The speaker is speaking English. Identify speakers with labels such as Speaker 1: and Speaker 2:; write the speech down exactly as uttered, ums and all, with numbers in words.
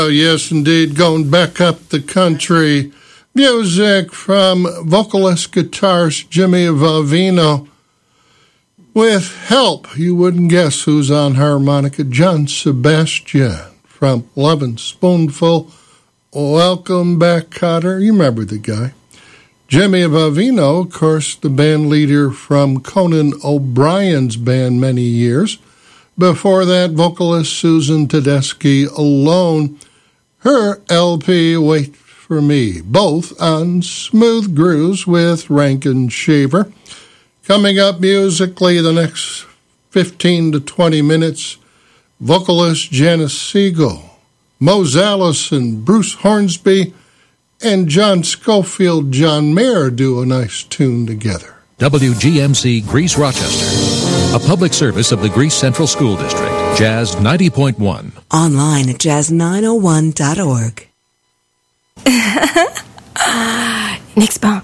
Speaker 1: Oh, yes, indeed. Going back up the country. Music from vocalist guitarist Jimmy Valvino. With help, you wouldn't guess who's on harmonica. John Sebastian from Lovin' Spoonful. Welcome back, Cotter. You remember the guy. Jimmy Valvino, of course, the band leader from Conan O'Brien's band many years. Before that, vocalist Susan Tedeschi alone. Her L P, Wait for Me, both on Smooth Grooves with Rankin Shaver. Coming up musically the next fifteen to twenty minutes, vocalist Janice Siegel, Mose Allison, Bruce Hornsby, and John Schofield, John Mayer do a nice tune together.
Speaker 2: W G M C Greece Rochester, a public service of the Greece Central School District. Jazz ninety point one.
Speaker 3: Online at jazz nine oh one dot org.
Speaker 4: Next bar.